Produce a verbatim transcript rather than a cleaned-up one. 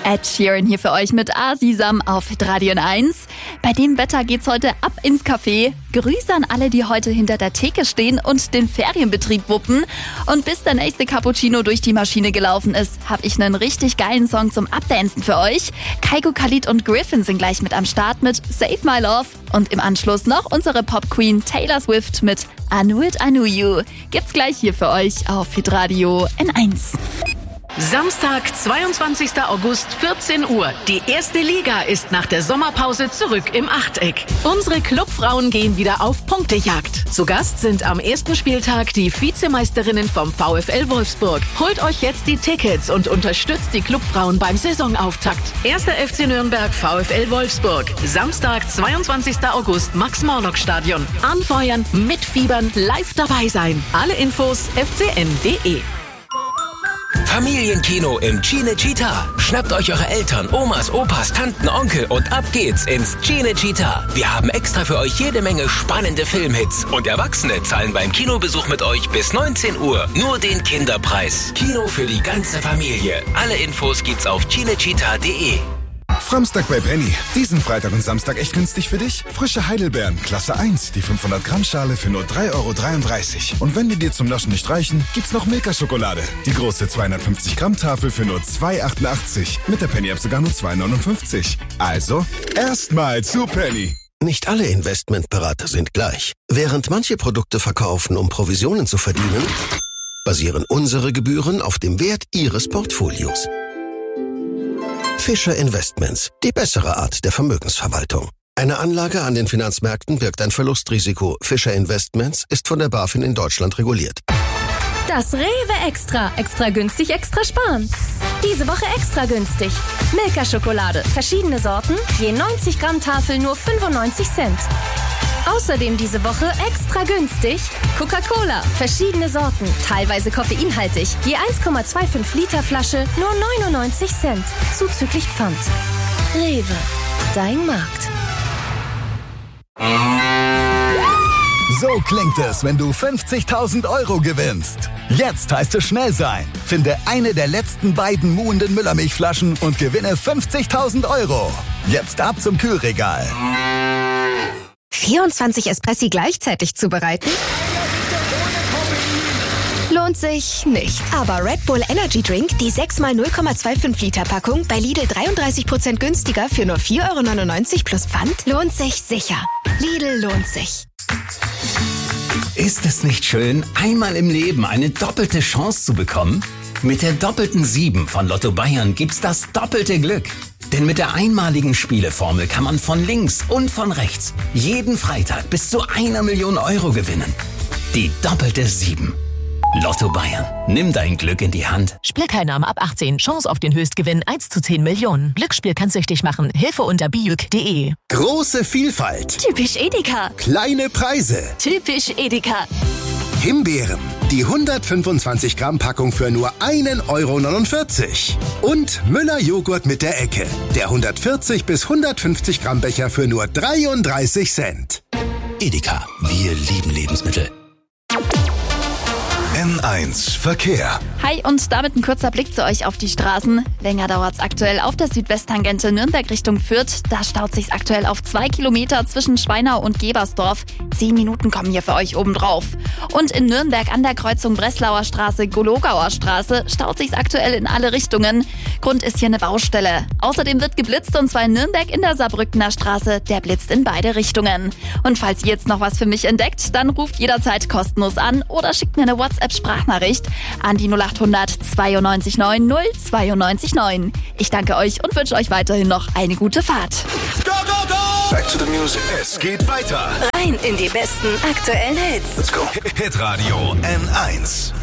Ed Sheeran hier für euch mit Asisam auf Radio eins. Bei dem Wetter geht's heute ab ins Café. Grüße an alle, die heute hinter der Theke stehen und den Ferienbetrieb wuppen. Und bis der nächste Cappuccino durch die Maschine gelaufen ist, habe ich einen richtig geilen Song zum Updancen für euch. Kygo, Khalid und Griffin sind gleich mit am Start mit Save My Love. Und im Anschluss noch unsere Pop-Queen Taylor Swift mit I Knew It, I Knew You. Gibt's gleich hier für euch auf Hitradio N eins. Samstag, zweiundzwanzigster August, vierzehn Uhr. Die erste Liga ist nach der Sommerpause zurück im Achteck. Unsere Clubfrauen gehen wieder auf Punktejagd. Zu Gast sind am ersten Spieltag die Vizemeisterinnen vom VfL Wolfsburg. Holt euch jetzt die Tickets und unterstützt die Clubfrauen beim Saisonauftakt. erster F C Nürnberg, VfL Wolfsburg. Samstag, zweiundzwanzigster August, Max-Morlock-Stadion. Anfeuern, mitfiebern, live dabei sein. Alle Infos f c n punkt d e. Familienkino im Cinecittà. Schnappt euch eure Eltern, Omas, Opas, Tanten, Onkel und ab geht's ins Cinecittà. Wir haben extra für euch jede Menge spannende Filmhits. Und Erwachsene zahlen beim Kinobesuch mit euch bis neunzehn Uhr nur den Kinderpreis. Kino für die ganze Familie. Alle Infos gibt's auf cinecittà punkt d e. Samstag bei Penny. Diesen Freitag und Samstag echt günstig für dich? Frische Heidelbeeren, Klasse eins, die fünfhundert Gramm Schale für nur drei Euro dreiunddreißig. Und wenn die dir zum Naschen nicht reichen, gibt's noch Milka-Schokolade. Die große zweihundertfünfzig Gramm Tafel für nur zwei Euro achtundachtzig. Mit der Penny-App sogar nur zwei Euro neunundfünfzig. Also, erstmal zu Penny. Nicht alle Investmentberater sind gleich. Während manche Produkte verkaufen, um Provisionen zu verdienen, basieren unsere Gebühren auf dem Wert Ihres Portfolios. Fischer Investments, die bessere Art der Vermögensverwaltung. Eine Anlage an den Finanzmärkten birgt ein Verlustrisiko. Fischer Investments ist von der BaFin in Deutschland reguliert. Das Rewe Extra. Extra günstig, extra sparen. Diese Woche extra günstig. Milka-Schokolade. Verschiedene Sorten. Je neunzig Gramm Tafel nur fünfundneunzig Cent. Außerdem diese Woche extra günstig Coca-Cola, verschiedene Sorten, teilweise koffeinhaltig, je eins Komma fünfundzwanzig Liter Flasche, nur neunundneunzig Cent, zuzüglich Pfand. Rewe, dein Markt. So klingt es, wenn du fünfzigtausend Euro gewinnst. Jetzt heißt es schnell sein. Finde eine der letzten beiden muhenden Müllermilchflaschen und gewinne fünfzigtausend Euro. Jetzt ab zum Kühlregal. vierundzwanzig Espressi gleichzeitig zubereiten? Lohnt sich nicht. Aber Red Bull Energy Drink, die sechs mal null Komma fünfundzwanzig Liter Packung, bei Lidl dreiunddreißig Prozent günstiger für nur vier Euro neunundneunzig plus Pfand, lohnt sich sicher. Lidl lohnt sich. Ist es nicht schön, einmal im Leben eine doppelte Chance zu bekommen? Mit der doppelten sieben von Lotto Bayern gibt's das doppelte Glück. Denn mit der einmaligen Spieleformel kann man von links und von rechts jeden Freitag bis zu einer Million Euro gewinnen. Die doppelte sieben. Lotto Bayern. Nimm dein Glück in die Hand. Spielteilnahme ab achtzehn. Chance auf den Höchstgewinn eins zu zehn Millionen. Glücksspiel kann süchtig machen. Hilfe unter bijuk punkt de. Große Vielfalt. Typisch Edeka. Kleine Preise. Typisch Edeka. Himbeeren. Die hundertfünfundzwanzig Gramm Packung für nur ein Euro neunundvierzig. Und Müller-Joghurt mit der Ecke. Der hundertvierzig bis hundertfünfzig Gramm Becher für nur dreiunddreißig Cent. Edeka. Wir lieben Lebensmittel. N eins Verkehr. Hi und damit ein kurzer Blick zu euch auf die Straßen. Länger dauert's aktuell auf der Südwesttangente Nürnberg Richtung Fürth. Da staut sich's aktuell auf zwei Kilometer zwischen Schweinau und Gebersdorf. Zehn Minuten kommen hier für euch obendrauf. Und in Nürnberg an der Kreuzung Breslauer Straße, Gologauer Straße staut sich's aktuell in alle Richtungen. Grund ist hier eine Baustelle. Außerdem wird geblitzt und zwar in Nürnberg in der Saarbrückener Straße. Der blitzt in beide Richtungen. Und falls ihr jetzt noch was für mich entdeckt, dann ruft jederzeit kostenlos an oder schickt mir eine WhatsApp-Sprachnachricht an die null achthundert zweiundneunzig neun null zweiundneunzig neun. Ich danke euch und wünsche euch weiterhin noch eine gute Fahrt. Go, go, go! Back to the music. Es geht weiter. Rein in die besten aktuellen Hits. Let's go. Hitradio N eins.